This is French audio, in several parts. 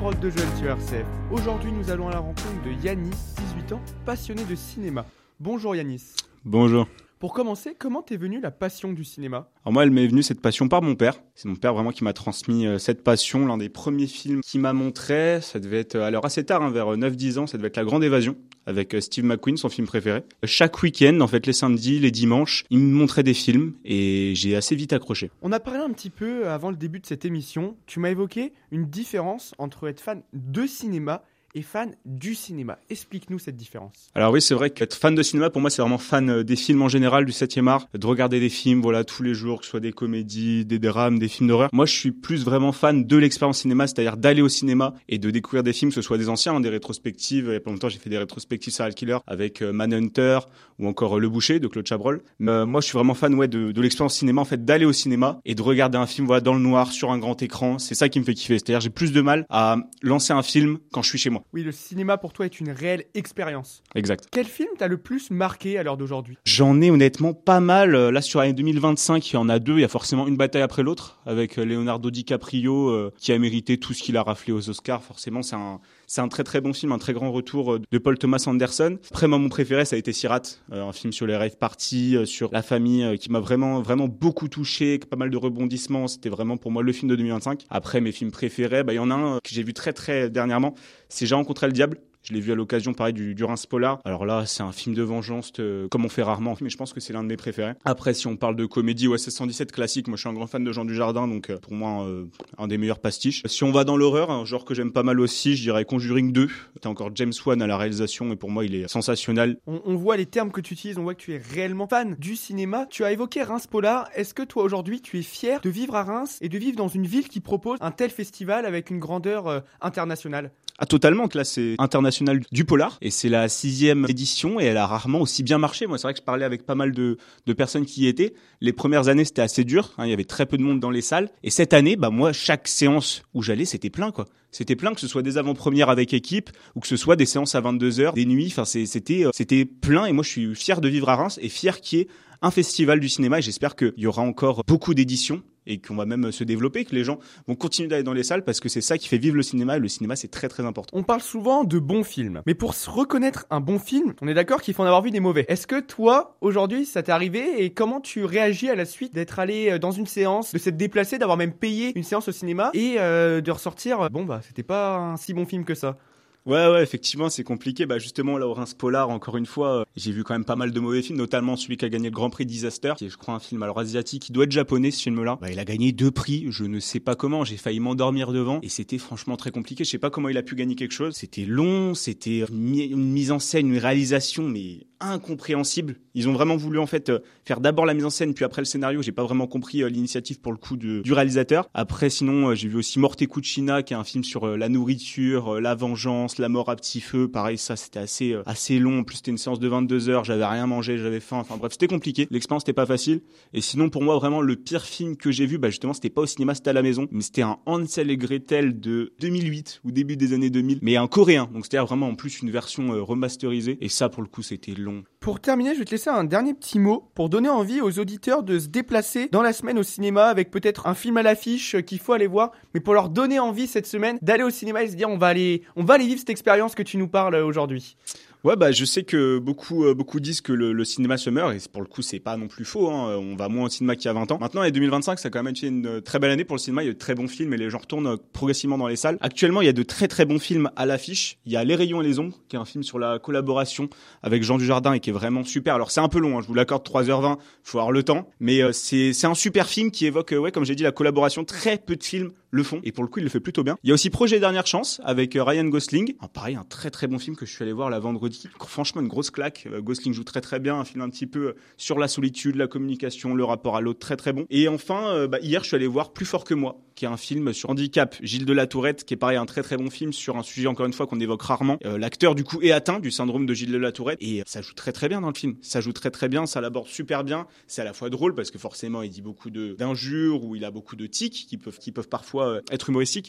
Parole de jeunes sur RCF. Aujourd'hui, nous allons à la rencontre de Yanis, 18 ans, passionné de cinéma. Bonjour Yanis. Bonjour. Pour commencer, comment t'es venue la passion du cinéma ? Alors moi, elle m'est venue cette passion par mon père. C'est mon père vraiment qui m'a transmis cette passion. L'un des premiers films qu'il m'a montré, ça devait être alors assez tard, vers 9-10 ans, ça devait être La Grande Évasion avec Steve McQueen, son film préféré. Chaque week-end, en fait les samedis, les dimanches, il me montrait des films et j'ai assez vite accroché. On a parlé un petit peu avant le début de cette émission. Tu m'as évoqué une différence entre être fan de cinéma et fan du cinéma. Explique-nous cette différence. Alors oui, c'est vrai qu'être fan de cinéma, pour moi, c'est vraiment fan des films en général, du 7e art, de regarder des films, tous les jours, que ce soit des comédies, des drames, des films d'horreur. Moi, je suis plus vraiment fan de l'expérience cinéma, c'est-à-dire d'aller au cinéma et de découvrir des films, que ce soit des anciens, des rétrospectives. Il y a pas longtemps, j'ai fait des rétrospectives serial killer avec Manhunter ou encore Le Boucher de Claude Chabrol. Moi, je suis vraiment fan, de l'expérience cinéma, en fait, d'aller au cinéma et de regarder un film, dans le noir, sur un grand écran. C'est ça qui me fait kiffer. C'est-à-dire, j'ai plus de mal à lancer un film quand je suis chez moi. Oui, le cinéma pour toi est une réelle expérience. Exact. Quel film t'a le plus marqué à l'heure d'aujourd'hui ? J'en ai honnêtement pas mal. Là, sur l'année 2025, il y en a deux. Il y a forcément une bataille après l'autre avec Leonardo DiCaprio qui a mérité tout ce qu'il a raflé aux Oscars. Forcément, c'est un très très bon film, un très grand retour de Paul Thomas Anderson. Après, moi, mon préféré, ça a été Sirat, un film sur les rave parties, sur la famille, qui m'a vraiment vraiment beaucoup touché, pas mal de rebondissements. C'était vraiment pour moi le film de 2025. Après, mes films préférés, il y en a un que j'ai vu très très dernièrement. C'est J'ai rencontré le diable. Je l'ai vu à l'occasion, pareil, du Reims Polar. Alors là, c'est un film de vengeance, comme on fait rarement, mais je pense que c'est l'un de mes préférés. Après, si on parle de comédie, c'est 117 classique. Moi, je suis un grand fan de Jean Dujardin, donc pour moi, un des meilleurs pastiches. Si on va dans l'horreur, un genre que j'aime pas mal aussi, je dirais Conjuring 2. T'as encore James Wan à la réalisation, et pour moi, il est sensationnel. On voit les termes que tu utilises, on voit que tu es réellement fan du cinéma. Tu as évoqué Reims Polar. Est-ce que toi, aujourd'hui, tu es fier de vivre à Reims et de vivre dans une ville qui propose un tel festival avec une grandeur internationale ? Ah, totalement, que là c'est international du polar et c'est la 6e édition et elle a rarement aussi bien marché. Moi, c'est vrai que je parlais avec pas mal de personnes qui y étaient. Les premières années, c'était assez dur, il y avait très peu de monde dans les salles. Et cette année, moi, chaque séance où j'allais, c'était plein, quoi. C'était plein, que ce soit des avant-premières avec équipe ou que ce soit des séances à 22h, des nuits. Enfin, c'était plein et moi, je suis fier de vivre à Reims et fier qu'il y ait un festival du cinéma et j'espère qu'il y aura encore beaucoup d'éditions et qu'on va même se développer, que les gens vont continuer d'aller dans les salles parce que c'est ça qui fait vivre le cinéma et le cinéma c'est très très important. On parle souvent de bons films, mais pour se reconnaître un bon film, on est d'accord qu'il faut en avoir vu des mauvais. Est-ce que toi, aujourd'hui, ça t'est arrivé et comment tu réagis à la suite d'être allé dans une séance, de s'être déplacé, d'avoir même payé une séance au cinéma et de ressortir, c'était pas un si bon film que ça ? Ouais, effectivement, c'est compliqué. Justement, là, au Reims Polar, encore une fois, j'ai vu quand même pas mal de mauvais films, notamment celui qui a gagné le Grand Prix Disaster, qui est, je crois, un film asiatique, qui doit être japonais, ce film-là. Il a gagné 2 prix, je ne sais pas comment, j'ai failli m'endormir devant, et c'était franchement très compliqué. Je sais pas comment il a pu gagner quelque chose. C'était long, c'était une mise en scène, une réalisation, mais incompréhensible. Ils ont vraiment voulu, en fait, faire d'abord la mise en scène, puis après le scénario. J'ai pas vraiment compris l'initiative, pour le coup, du réalisateur. Après, sinon, j'ai vu aussi Morte Cucina, qui est un film sur la nourriture, la vengeance, la mort à petit feu. Pareil, ça, c'était assez long. En plus, c'était une séance de 22h. J'avais rien mangé, j'avais faim. Enfin, bref, c'était compliqué. L'expérience n'était pas facile. Et sinon, pour moi, vraiment, le pire film que j'ai vu, justement, c'était pas au cinéma, c'était à la maison. Mais c'était un Hansel et Gretel de 2008, ou début des années 2000. Mais un coréen. Donc, c'était vraiment, en plus, une version remasterisée. Et ça, pour le coup, c'était long. Pour terminer, je vais te laisser un dernier petit mot pour donner envie aux auditeurs de se déplacer dans la semaine au cinéma avec peut-être un film à l'affiche qu'il faut aller voir, mais pour leur donner envie cette semaine d'aller au cinéma et se dire on va aller vivre cette expérience que tu nous parles aujourd'hui. Ouais, je sais que beaucoup disent que le cinéma se meurt, et pour le coup, c'est pas non plus faux, On va moins au cinéma qu'il y a 20 ans. Maintenant, en 2025, ça a quand même été une très belle année pour le cinéma. Il y a de très bons films et les gens retournent progressivement dans les salles. Actuellement, il y a de très très bons films à l'affiche. Il y a Les Rayons et les Ombres, qui est un film sur la collaboration avec Jean Dujardin et qui est vraiment super. Alors, c'est un peu long, je vous l'accorde, 3h20. Faut avoir le temps. Mais c'est un super film qui évoque, comme j'ai dit, la collaboration. Très peu de films le font. Et pour le coup, il le fait plutôt bien. Il y a aussi Projet Dernière Chance avec Ryan Gosling. Pareil, un très très bon film que je suis allé voir la vendredi. Franchement, une grosse claque. Gosling joue très très bien. Un film un petit peu sur la solitude, la communication, le rapport à l'autre, très très bon. Et enfin, hier, je suis allé voir Plus fort que moi, qui est un film sur handicap. Gilles de la Tourette, qui est pareil, un très très bon film sur un sujet, encore une fois, qu'on évoque rarement. L'acteur, du coup, est atteint du syndrome de Gilles de la Tourette. Et ça joue très très bien dans le film. Ça joue très très bien, ça l'aborde super bien. C'est à la fois drôle, parce que forcément, il dit beaucoup d'injures, ou il a beaucoup de tics qui peuvent parfois être humoristiques.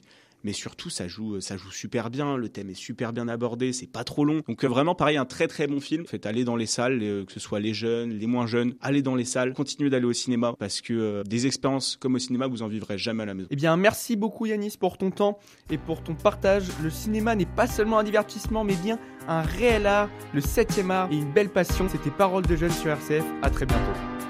mais surtout ça joue super bien, le thème est super bien abordé, c'est pas trop long. Donc vraiment pareil, un très très bon film. Faites aller dans les salles, que ce soit les jeunes, les moins jeunes, allez dans les salles, continuez d'aller au cinéma parce que des expériences comme au cinéma, vous en vivrez jamais à la maison. Eh bien, merci beaucoup Yanis pour ton temps et pour ton partage. Le cinéma n'est pas seulement un divertissement, mais bien un réel art, le 7e art et une belle passion. C'était Paroles de jeunes sur RCF. À très bientôt.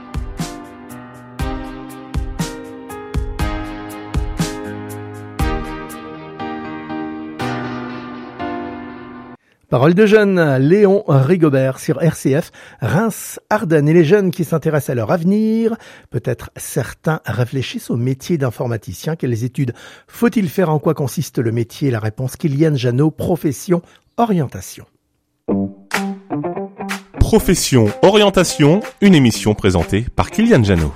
Parole de jeunes, Léon Rigobert sur RCF, Reims, Ardennes. Et les jeunes qui s'intéressent à leur avenir, peut-être certains réfléchissent au métier d'informaticien. Quelles études faut-il faire? En quoi consiste le métier? La réponse, Kylian Janot, profession, orientation. Profession, orientation, une émission présentée par Kylian Janot.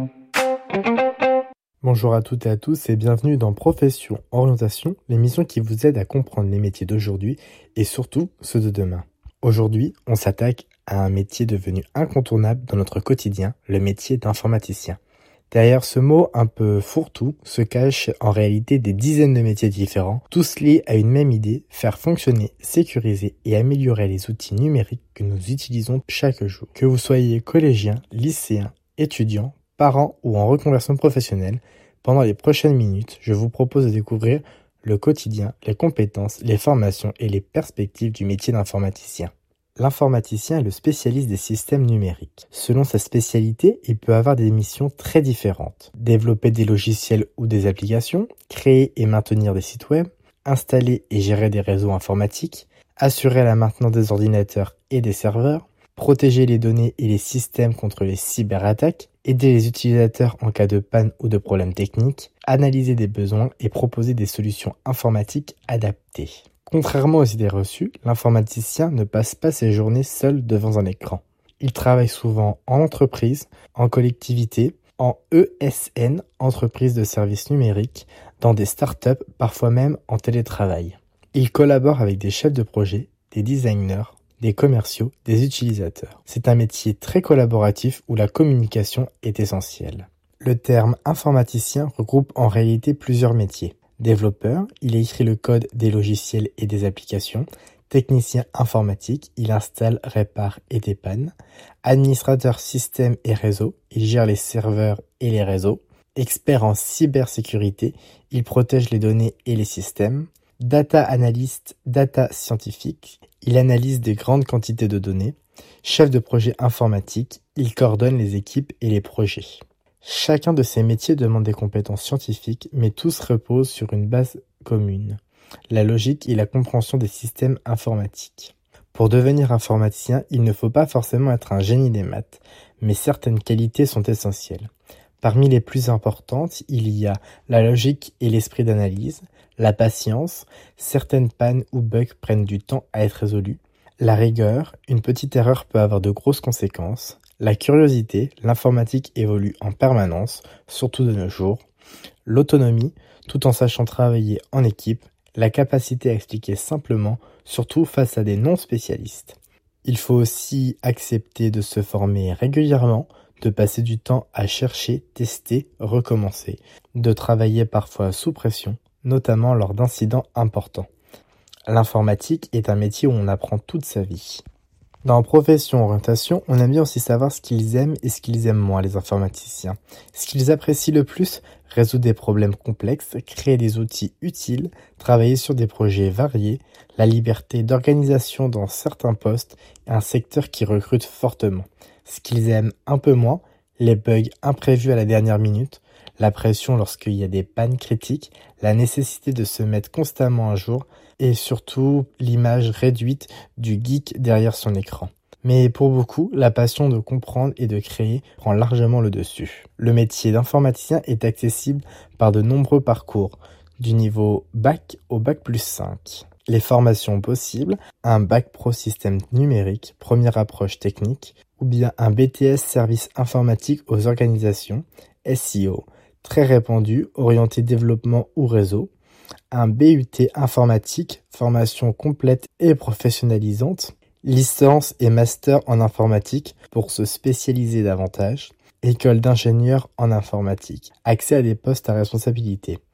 Bonjour à toutes et à tous et bienvenue dans Profession Orientation, l'émission qui vous aide à comprendre les métiers d'aujourd'hui et surtout ceux de demain. Aujourd'hui, on s'attaque à un métier devenu incontournable dans notre quotidien, le métier d'informaticien. Derrière ce mot un peu fourre-tout se cachent en réalité des dizaines de métiers différents, tous liés à une même idée, faire fonctionner, sécuriser et améliorer les outils numériques que nous utilisons chaque jour. Que vous soyez collégien, lycéen, étudiant, parents ou en reconversion professionnelle, pendant les prochaines minutes, je vous propose de découvrir le quotidien, les compétences, les formations et les perspectives du métier d'informaticien. L'informaticien est le spécialiste des systèmes numériques. Selon sa spécialité, il peut avoir des missions très différentes. Développer des logiciels ou des applications, créer et maintenir des sites web, installer et gérer des réseaux informatiques, assurer la maintenance des ordinateurs et des serveurs, protéger les données et les systèmes contre les cyberattaques, aider les utilisateurs en cas de panne ou de problème technique, analyser des besoins et proposer des solutions informatiques adaptées. Contrairement aux idées reçues, l'informaticien ne passe pas ses journées seul devant un écran. Il travaille souvent en entreprise, en collectivité, en ESN, entreprise de services numériques, dans des startups, parfois même en télétravail. Il collabore avec des chefs de projet, des designers, des commerciaux, des utilisateurs. C'est un métier très collaboratif où la communication est essentielle. Le terme informaticien regroupe en réalité plusieurs métiers. Développeur, il écrit le code des logiciels et des applications. Technicien informatique, il installe, répare et dépanne. Administrateur système et réseau, il gère les serveurs et les réseaux. Expert en cybersécurité, il protège les données et les systèmes. Data analyst, data scientifique, il analyse des grandes quantités de données. Chef de projet informatique, il coordonne les équipes et les projets. Chacun de ces métiers demande des compétences scientifiques, mais tous reposent sur une base commune, la logique et la compréhension des systèmes informatiques. Pour devenir informaticien, il ne faut pas forcément être un génie des maths, mais certaines qualités sont essentielles. Parmi les plus importantes, il y a la logique et l'esprit d'analyse, la patience, certaines pannes ou bugs prennent du temps à être résolus, la rigueur, une petite erreur peut avoir de grosses conséquences, la curiosité, l'informatique évolue en permanence, surtout de nos jours, l'autonomie, tout en sachant travailler en équipe, la capacité à expliquer simplement, surtout face à des non-spécialistes. Il faut aussi accepter de se former régulièrement, de passer du temps à chercher, tester, recommencer, de travailler parfois sous pression, notamment lors d'incidents importants. L'informatique est un métier où on apprend toute sa vie. Dans Profession Orientation, on aime bien aussi savoir ce qu'ils aiment et ce qu'ils aiment moins, les informaticiens. Ce qu'ils apprécient le plus, résoudre des problèmes complexes, créer des outils utiles, travailler sur des projets variés, la liberté d'organisation dans certains postes et un secteur qui recrute fortement. Ce qu'ils aiment un peu moins, les bugs imprévus à la dernière minute, la pression lorsqu'il y a des pannes critiques, la nécessité de se mettre constamment à jour et surtout l'image réduite du geek derrière son écran. Mais pour beaucoup, la passion de comprendre et de créer prend largement le dessus. Le métier d'informaticien est accessible par de nombreux parcours, du niveau bac au bac+5. Les formations possibles, un bac pro système numérique, première approche technique, ou bien un BTS service informatique aux organisations, SEO, très répandu, orienté développement ou réseau, un BUT informatique, formation complète et professionnalisante, licence et master en informatique pour se spécialiser davantage, école d'ingénieur en informatique, accès à des postes à responsabilité.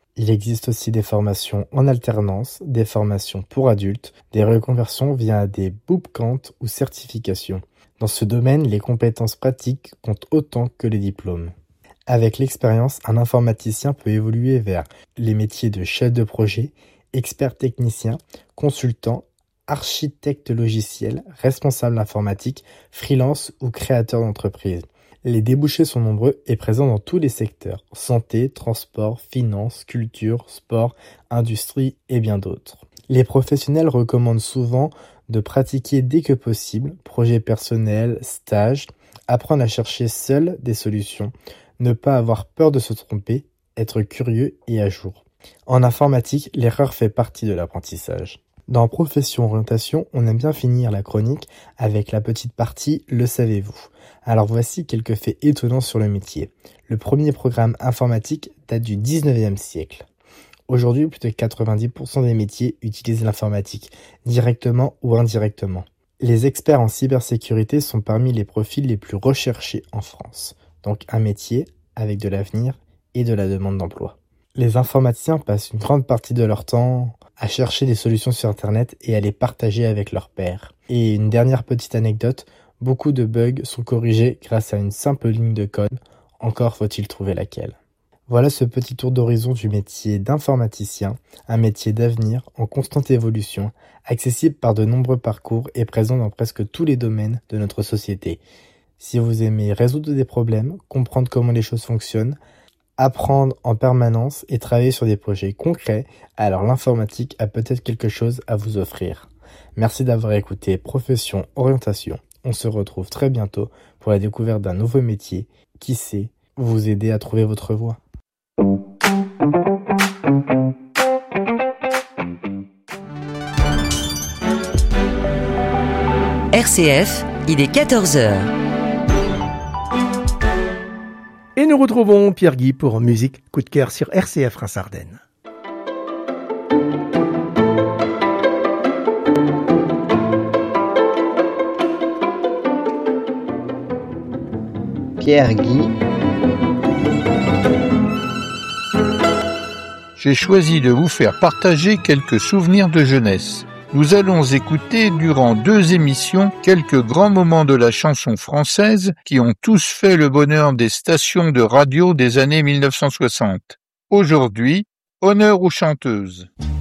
Il existe aussi des formations en alternance, des formations pour adultes, des reconversions via des bootcamps ou certifications. Dans ce domaine, les compétences pratiques comptent autant que les diplômes. Avec l'expérience, un informaticien peut évoluer vers les métiers de chef de projet, expert technicien, consultant, architecte logiciel, responsable informatique, freelance ou créateur d'entreprise. Les débouchés sont nombreux et présents dans tous les secteurs, santé, transport, finance, culture, sport, industrie et bien d'autres. Les professionnels recommandent souvent de pratiquer dès que possible, projets personnels, stages, apprendre à chercher seul des solutions, ne pas avoir peur de se tromper, être curieux et à jour. En informatique, l'erreur fait partie de l'apprentissage. Dans Profession Orientation, on aime bien finir la chronique avec la petite partie « Le savez-vous ». Alors voici quelques faits étonnants sur le métier. Le premier programme informatique date du 19e siècle. Aujourd'hui, plus de 90% des métiers utilisent l'informatique, directement ou indirectement. Les experts en cybersécurité sont parmi les profils les plus recherchés en France. Donc un métier avec de l'avenir et de la demande d'emploi. Les informaticiens passent une grande partie de leur temps à chercher des solutions sur Internet et à les partager avec leurs pairs. Et une dernière petite anecdote, beaucoup de bugs sont corrigés grâce à une simple ligne de code, encore faut-il trouver laquelle. Voilà ce petit tour d'horizon du métier d'informaticien, un métier d'avenir en constante évolution, accessible par de nombreux parcours et présent dans presque tous les domaines de notre société. Si vous aimez résoudre des problèmes, comprendre comment les choses fonctionnent, apprendre en permanence et travailler sur des projets concrets, alors l'informatique a peut-être quelque chose à vous offrir. Merci d'avoir écouté Profession Orientation. On se retrouve très bientôt pour la découverte d'un nouveau métier, qui sait, vous aider à trouver votre voie. RCF, il est 14h. Et nous retrouvons Pierre Guy pour Musique Coup de cœur sur RCF Reims-Ardennes. Pierre Guy. J'ai choisi de vous faire partager quelques souvenirs de jeunesse. Nous allons écouter durant 2 émissions quelques grands moments de la chanson française qui ont tous fait le bonheur des stations de radio des années 1960. Aujourd'hui, honneur aux chanteuses.